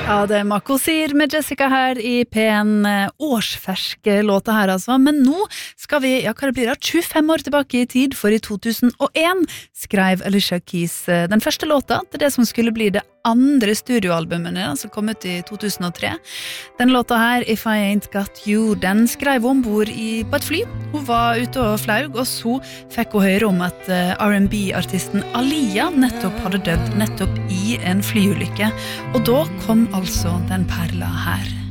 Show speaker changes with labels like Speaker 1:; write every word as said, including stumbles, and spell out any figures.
Speaker 1: Ja, det er Mako Sir med Jessica her i P en årsferske låta her altså. Men nå skal vi, ja hva det blir da, tjuefem år tilbake i tid, for i to tusen og en skrev Alicia Keys den første låta til det som skulle bli det andre studioalbumet som kom ut i to tusen og tre. Den låta her, If I Ain't Got You, den skrev hun ombord i, på et fly. Hun var ute og flaug, og så fikk hun høre om at R and B-artisten Alia nettopp hadde dødd nettopp i en flyulykke. Og da kom altså den perla her.